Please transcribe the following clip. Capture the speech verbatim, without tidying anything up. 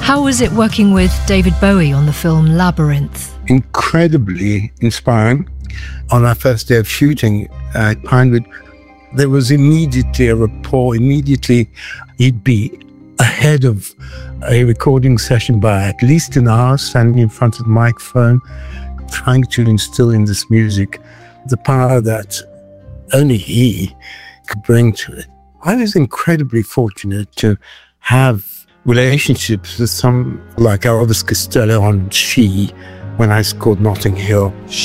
How was it working with David Bowie on the film Labyrinth? Incredibly inspiring. On our first day of shooting at Pinewood, there was immediately a rapport. Immediately, he'd be ahead of a recording session by at least an hour, standing in front of the microphone, trying to instill in this music the power that only he could bring to it. I was incredibly fortunate to have relationships with some like Elvis Costello on She when I scored Notting Hill.